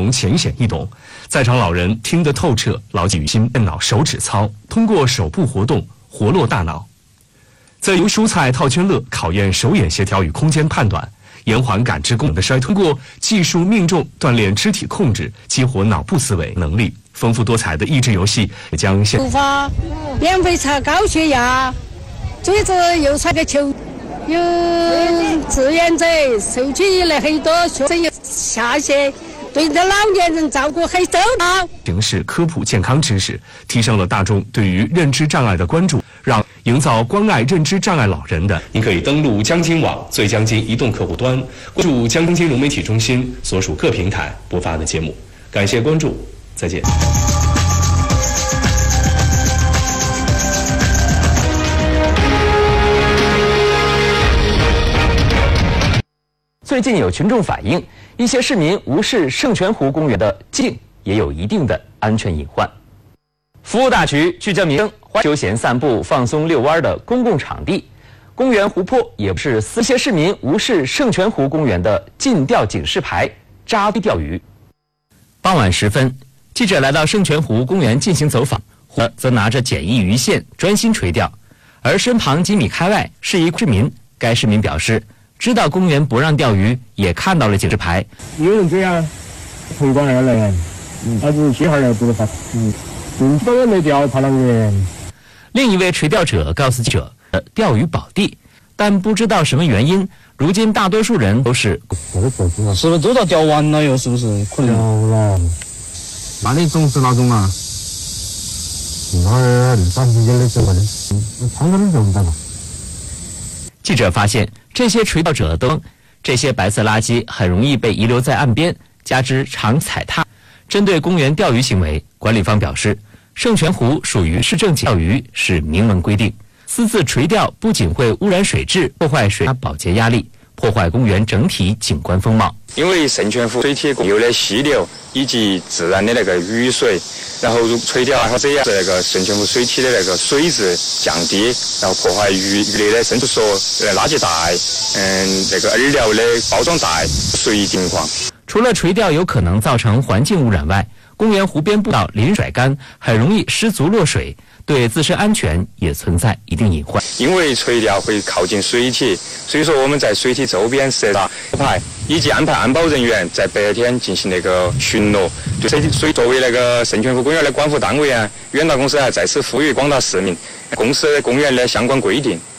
容浅显易懂，在场老人听得透彻，牢记于心。电脑手指操，通过手部活动活络大脑。在由蔬菜套圈乐考验手眼协调与空间判断，延缓感知功能的衰退。通过技术命中锻炼肢体控制，激活脑部思维能力。丰富多彩的益智游戏将突发免费查高血压，追着又传个球。有志愿者收集了很多学生下线，对着老年人照顾很周到。 形式科普健康知识，提升了大众对于认知障碍的关注，让营造关爱认知障碍老人的。您可以登录江津网最江津移动客户端，关注江津金融媒体中心所属各平台播发的节目。感谢关注，再见。 最近有群众反映，一些市民无视圣泉湖公园的禁，也有一定的安全隐患。服务大局，聚焦民生，休闲散步、放松遛弯的公共场地，公园湖泊也不是一些市民无视圣泉湖公园的禁钓警示牌，扎堆钓鱼。傍晚时分，记者来到圣泉湖公园进行走访，则拿着简易鱼线专心垂钓，而身旁几米开外是一市民。该市民表示，知道公园不让钓鱼，也看到了警示牌。 有人这样推广那个人，他是小孩儿不是他，这个没钓，怕那个。 另一位垂钓者告诉记者，钓鱼宝地，但不知道什么原因，如今大多数人都是是不是都到钓完了？又是不是可能？钓了，那你总是那种啊？那咱们也的什么的，参加的就不得了。 记者发现，这些垂钓者这些白色垃圾很容易被遗留在岸边，加之常踩踏。针对公园钓鱼行为，管理方表示，圣泉湖属于市政钓鱼是明文规定，私自垂钓不仅会污染水质，破坏水保洁压力，破坏公园整体景观风貌。 因为圣泉湖水体有的溪流以及自然的那个雨水，然后垂钓或者呀那个圣泉湖水体的那个水质降低，然后破坏鱼类的生殖所、垃圾袋、那个饵料的包装袋随意情况。 除了垂钓有可能造成环境污染外，公园湖边步道临甩竿，很容易失足落水，对自身安全也存在一定隐患。 因为垂钓会靠近水体，所以说我们在水体周边设打牌，以及安排安保人员在白天进行那个巡逻。所以作为那个圣泉湖公园的管护单位啊，远达公司还在此呼吁广大市民，公园的相关规定